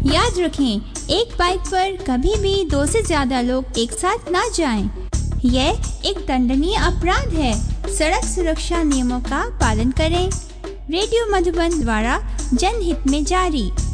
याद रखें, एक बाइक पर कभी भी 2 से ज्यादा लोग एक साथ ना जाएं। यह एक दंडनीय अपराध है। सड़क सुरक्षा नियमों का पालन करें। रेडियो मधुबन द्वारा जनहित में जारी।